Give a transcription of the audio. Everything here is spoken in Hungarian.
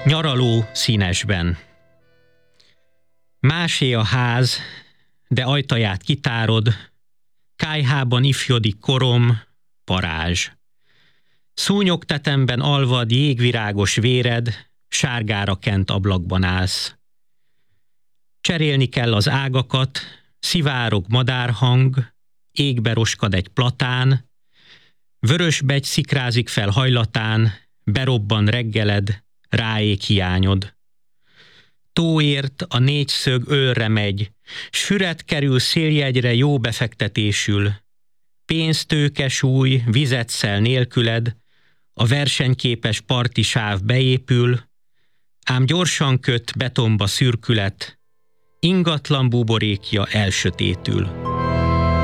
Nyaraló színesben. Másé a ház, de ajtaját kitárod, kályhában ifjodik korom, varázs. Szúnyogtetemben alvad jégvirágos véred, sárgára kent ablakban állsz. Cserélni kell az ágakat, szivárog madárhang, égbe roskad egy platán, vörösbegy szikrázik fel hajlatán, berobban reggeled, ráég hiányod. Tóért a négyszög őrre megy, s füred kerül széljegyre jó befektetésül. Pénztőke súly, vizetszel nélküled, a versenyképes parti sáv beépül, ám gyorsan köt betonba szürkület, ingatlan buborékja elsötétül.